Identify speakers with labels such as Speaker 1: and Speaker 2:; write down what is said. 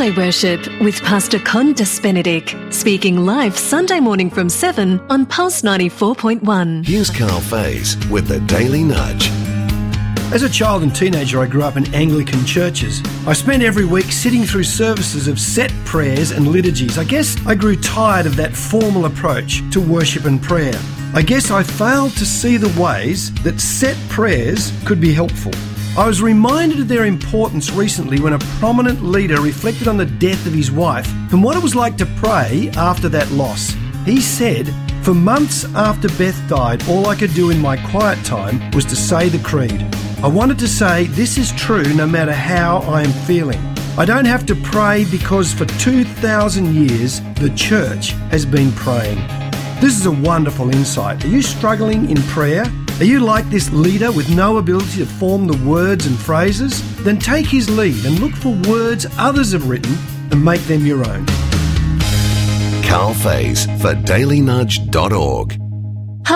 Speaker 1: Sunday Worship with Pastor Condas Benedict, speaking live Sunday morning from 7 on Pulse 94.1.
Speaker 2: Here's Carl Faze with the Daily Nudge.
Speaker 3: As a child and teenager, I grew up in Anglican churches. I spent every week sitting through services of set prayers and liturgies. I guess I grew tired of that formal approach to worship and prayer. I guess I failed to see the ways that set prayers could be helpful. I was reminded of their importance recently when a prominent leader reflected on the death of his wife and what it was like to pray after that loss. He said, "For months after Beth died, all I could do in my quiet time was to say the creed. I wanted to say this is true no matter how I am feeling. I don't have to pray because for 2,000 years the church has been praying." This is a wonderful insight. Are you struggling in prayer? Are you like this leader with no ability to form the words and phrases? Then take his lead and look for words others have written and make them your own.
Speaker 2: Carl Faze for dailynudge.org.